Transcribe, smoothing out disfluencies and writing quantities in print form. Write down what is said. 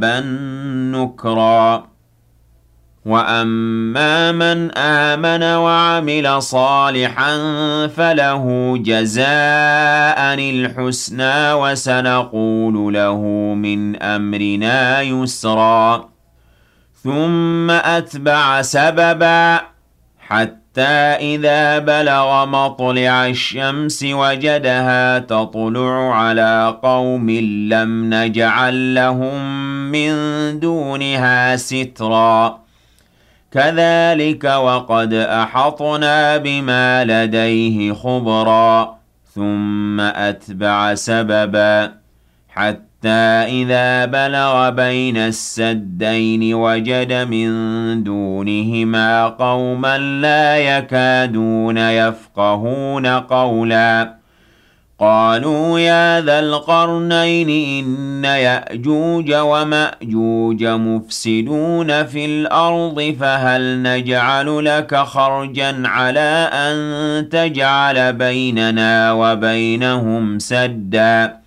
نكرا وأما من آمن وعمل صالحا فله جزاء الحسنى وسنقول له من أمرنا يسرا ثم أتبع سببا حتى إذا بلغ مطلع الشمس وجدها تطلع على قوم لم نجعل لهم من دونها سترا كذلك وقد أحطنا بما لديه خبرا ثم أتبع سببا حتى إذا بلغ بين السدين وجد من دونهما قوما لا يكادون يفقهون قولا قالوا يا ذا القرنين إن يأجوج ومأجوج مفسدون في الأرض فهل نجعل لك خرجا على أن تجعل بيننا وبينهم سدا